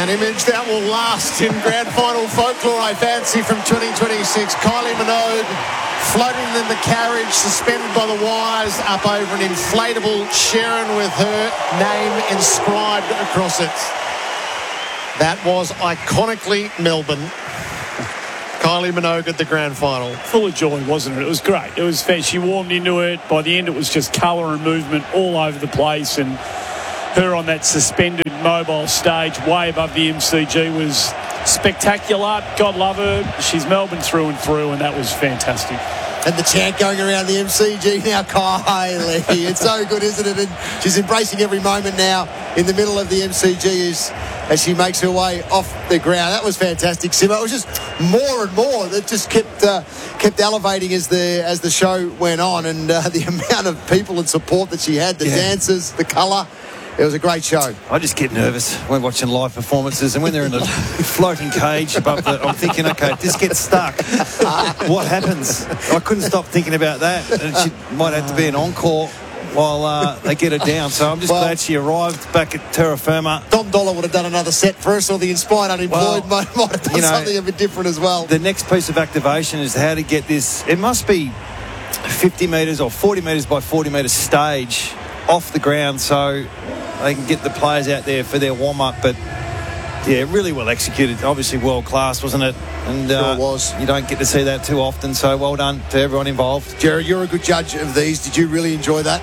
An image that will last in grand final folklore, I fancy, from 2026. Kylie Minogue floating in the carriage, suspended by the wires up over an inflatable Sharon with her name inscribed across it. That was iconically Melbourne. Kylie Minogue at the grand final. Full of joy, wasn't it? It was great. It was fair. She warmed into it. By the end, it was just colour and movement all over the place. And her on that suspended mobile stage way above the MCG was spectacular. God love her. She's Melbourne through and through, and that was fantastic. And the chant going around the MCG now, Kylie. It's so good, isn't it? And she's embracing every moment now in the middle of the MCG as she makes her way off the ground. That was fantastic, Simo. It was just more and more that just kept elevating as the show went on, and the amount of people and support that she had, the dancers, the colour. It was a great show. I just get nervous when watching live performances, and when they're in a floating cage above the... I'm thinking, OK, if this gets stuck, what happens? I couldn't stop thinking about that. And she might have to be an encore while they get her down. So I'm just glad she arrived back at terra firma. Dom Dollar would have done another set for us, or the Inspired Unemployed might have done something a bit different as well. The next piece of activation is how to get this... It must be 50 metres or 40 metres by 40 metres stage off the ground, so they can get the players out there for their warm-up. But yeah, really well executed. Obviously world class, wasn't it? And sure was. You don't get to see that too often, so well done to everyone involved. Jared, you're a good judge of these. Did you really enjoy that?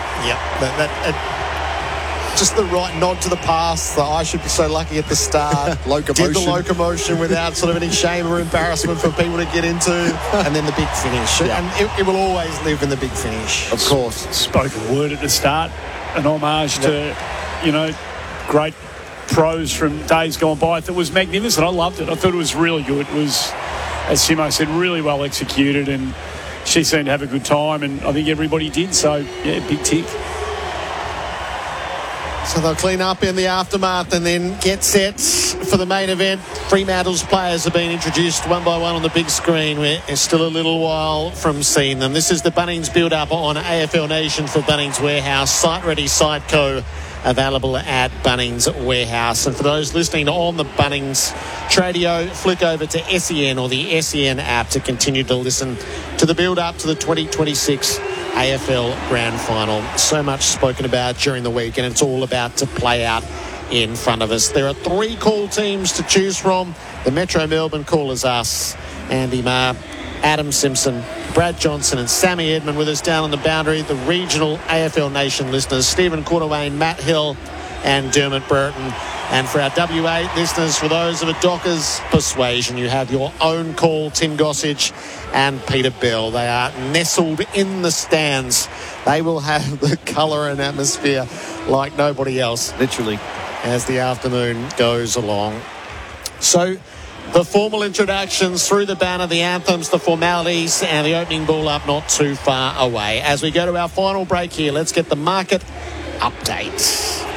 Just the right nod to the past. I should be so lucky at the start. Locomotion. Did the locomotion without sort of any shame or embarrassment for people to get into. And then the big finish. Yeah. And it will always live in the big finish. Of course. Spoken word at the start. An homage to, great pros from days gone by. It was magnificent. I loved it. I thought it was really good. It was, as Simo said, really well executed, and she seemed to have a good time, and I think everybody did. So, yeah, big tick. So they'll clean up in the aftermath and then get set for the main event. Fremantle's players have been introduced one by one on the big screen. We're still a little while from seeing them. This is the Bunnings build-up on AFL Nation for Bunnings Warehouse. Site-ready Siteco available at Bunnings Warehouse. And for those listening on the Bunnings Tradio, flick over to SEN or the SEN app to continue to listen to the build-up to the 2026 AFL Grand Final. So much spoken about during the week, and it's all about to play out in front of us. There are 3 call teams to choose from. The Metro Melbourne callers us, Andy Marr, Adam Simpson, Brad Johnson and Sammy Edmund with us down on the boundary. The regional AFL Nation listeners, Stephen Quarterwain, Matt Hill and Dermot Burton. And for our WA listeners, for those of a Dockers persuasion, you have your own call, Tim Gossage and Peter Bell. They are nestled in the stands. They will have the colour and atmosphere like nobody else. Literally. As the afternoon goes along. So the formal introductions through the banner, the anthems, the formalities, and the opening ball up not too far away. As we go to our final break here, let's get the market update.